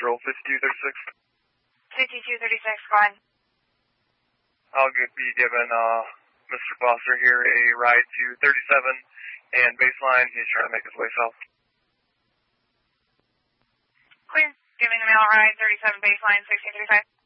Patrol 5236. 5236, go ahead. I'll be giving Mr. Foster here a ride to 37 and baseline. He's trying to make his way south. Clear. Giving the male ride, 37 baseline, 1635.